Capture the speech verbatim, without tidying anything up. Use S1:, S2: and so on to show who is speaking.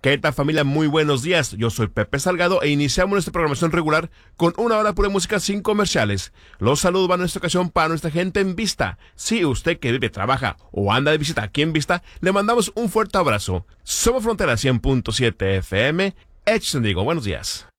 S1: ¿Qué tal, familia? Muy buenos días. Yo soy Pepe Salgado e iniciamos nuestra programación regular con una hora pura música sin comerciales. Los saludos van en esta ocasión para nuestra gente en Vista. Si usted que vive, trabaja o anda de visita aquí en Vista, le mandamos un fuerte abrazo. Somos Frontera cien punto siete F M. Hechos en Digo. Buenos días.